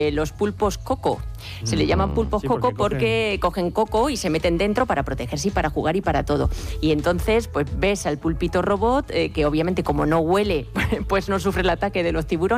los pulpos coco. Se le llaman pulpos coco porque cogen coco y se meten dentro para protegerse y para jugar y para todo. Y entonces, pues ves al pulpito robot que obviamente como no huele, pues no sufre el ataque de los tiburones.